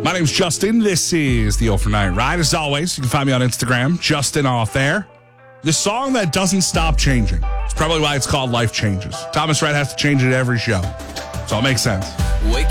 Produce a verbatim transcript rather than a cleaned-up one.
My name's Justin. This is the Overnight Ride. As always, you can find me on Instagram, Justin Off Air. The song that doesn't stop changing. It's probably why it's called Life Changes. Thomas Rhett has to change it every show. So it makes sense. Wake